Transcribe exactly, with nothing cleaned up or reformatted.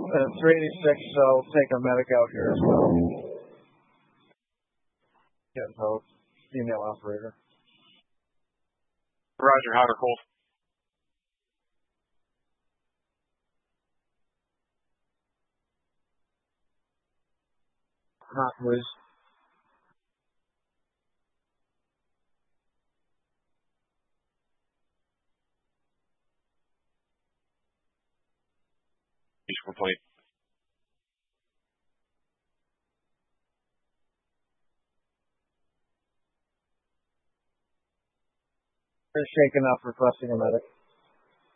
Uh, three eighty-six, I'll take a medic out here as well. Get vote. Female operator. Roger, hot or cold? Hot, please. Complete. They're shaken up, requesting a medic.